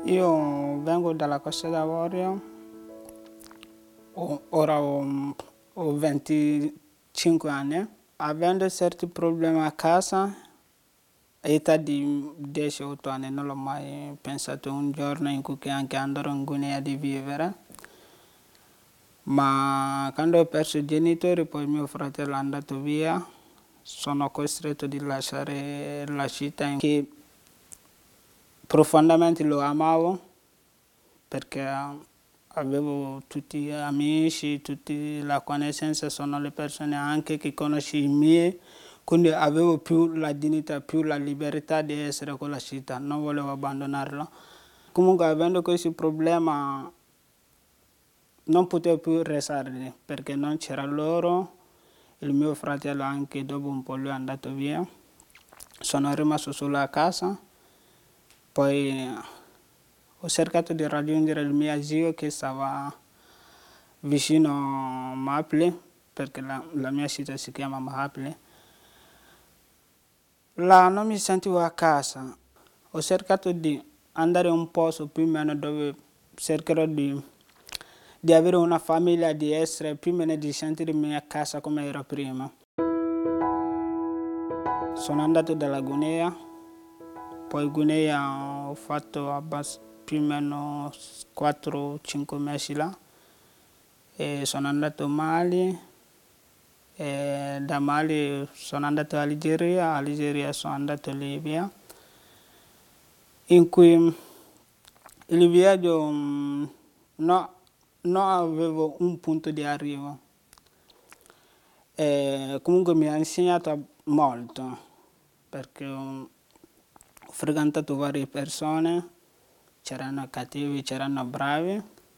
Io vengo dalla Costa d'Avorio, ora ho 25 anni. Avendo certi problemi a casa, all'età di 10-8 anni non l'ho mai pensato un giorno in cui anche andrò in Guinea di vivere. Ma quando ho perso i genitori, poi mio fratello è andato via, sono costretto di lasciare la città che profondamente lo amavo perché avevo tutti gli amici, tutta la conoscenza, sono le persone anche che conosci i miei, quindi avevo più la dignità, più la libertà di essere con la città, non volevo abbandonarla. Comunque avendo questo problema non potevo più restare lì perché non c'era loro, il mio fratello anche dopo un po' lui è andato via, sono rimasto solo a casa, poi ho cercato di raggiungere il mio zio che stava vicino a Mapli, perché la mia città si chiama Mapli. Là non mi sentivo a casa, ho cercato di andare in un posto più o meno dove cercherò di avere una famiglia, di essere più o meno di sentirmi a casa come ero prima. Sono andato dalla Guinea, poi Guinea ho fatto più o meno 4-5 mesi là e sono andato a Mali e da Mali sono andato Algeria sono andato a Libia, in cui il viaggio non avevo un punto di arrivo. E comunque mi ha insegnato molto perché ho frequentato varie persone, c'erano cattivi, c'erano bravi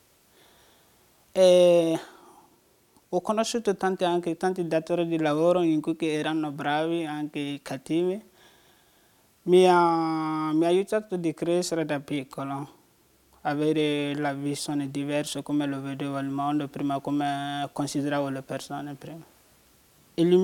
e ho conosciuto anche tanti datori di lavoro in cui erano bravi, anche cattivi. Mi ha aiutato a crescere da piccolo, avere la visione diversa, come lo vedevo il mondo prima, come consideravo le persone prima.